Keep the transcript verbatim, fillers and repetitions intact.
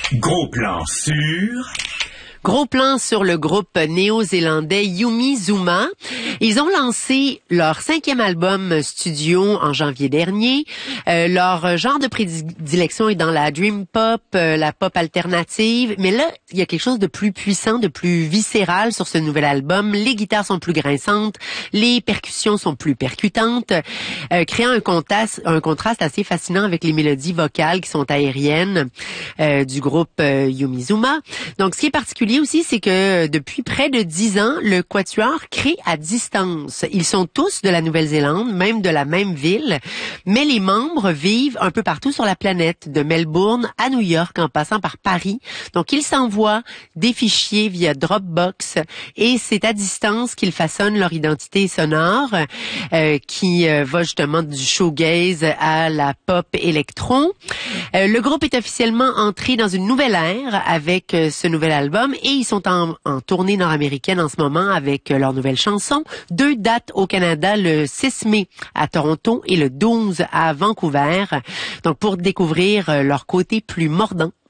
Gros plan sur... Gros plan sur le groupe néo-zélandais Yumi Zouma. Ils ont lancé leur cinquième album studio en janvier dernier. Euh, leur genre de prédilection est dans la dream pop, euh, la pop alternative. Mais là, il y a quelque chose de plus puissant, de plus viscéral sur ce nouvel album. Les guitares sont plus grinçantes, les percussions sont plus percutantes, euh, créant un contraste, un contraste assez fascinant avec les mélodies vocales qui sont aériennes euh, du groupe euh, Yumi Zouma. Donc, ce qui est particulier aussi, c'est que depuis près de dix ans, le quatuor crée à distance. Ils sont tous de la Nouvelle-Zélande, même de la même ville, mais les membres vivent un peu partout sur la planète, de Melbourne à New York, en passant par Paris. Donc, ils s'envoient des fichiers via Dropbox et c'est à distance qu'ils façonnent leur identité sonore euh, qui euh, va justement du shoegaze à la pop électro. Euh, le groupe est officiellement entré dans une nouvelle ère avec euh, ce nouvel album et ils sont en, en tournée nord-américaine en ce moment avec euh, leur nouvelle chanson. Deux dates au Canada, le six mai à Toronto et le douze à Vancouver. Donc pour découvrir euh, leur côté plus mordant.